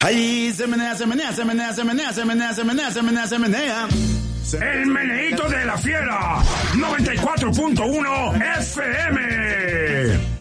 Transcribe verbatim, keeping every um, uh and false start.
Ahí se menea, se menea, se menea, se menea, se menea, se menea, se menea, se menea. El meneíto de la fiera, noventa y cuatro punto uno F M.